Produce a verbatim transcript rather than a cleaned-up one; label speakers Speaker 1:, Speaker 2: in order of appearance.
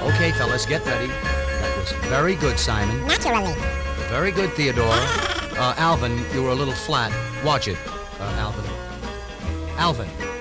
Speaker 1: Okay, fellas, get ready. That was very good, Simon.
Speaker 2: Naturally.
Speaker 1: Very good, Theodore. Uh, Alvin, you were a little flat. Watch it, uh, Alvin. Alvin.